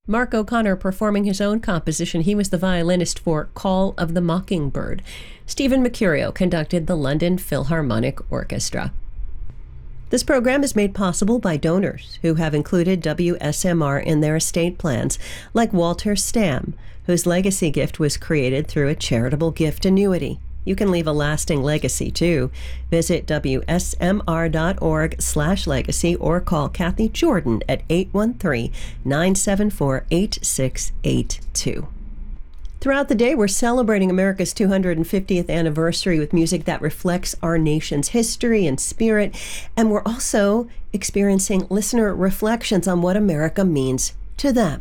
Mark O'Connor performing his own composition. He was the violinist for Call of the Mockingbird. Stephen Mercurio conducted the London Philharmonic Orchestra. This program is made possible by donors who have included WSMR in their estate plans, like Walter Stamm, whose legacy gift was created through a charitable gift annuity. You can leave a lasting legacy, too. Visit WSMR.org/legacy or call Kathy Jordan at 813-974-8682. Throughout the day, we're celebrating America's 250th anniversary with music that reflects our nation's history and spirit, and we're also experiencing listener reflections on what America means to them.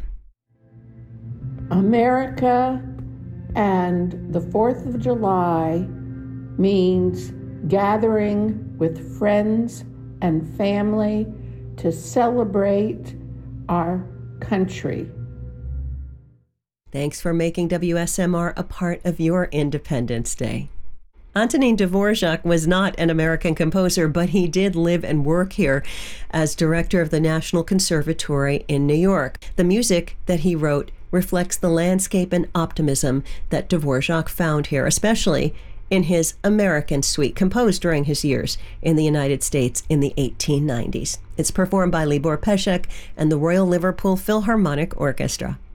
America and the 4th of July means gathering with friends and family to celebrate our country. Thanks for making WSMR a part of your Independence Day. Antonin Dvorak was not an American composer, but he did live and work here as director of the National Conservatory in New York. The music that he wrote reflects the landscape and optimism that Dvorak found here, especially in his American Suite, composed during his years in the United States in the 1890s. It's performed by Libor Pesek and the Royal Liverpool Philharmonic Orchestra.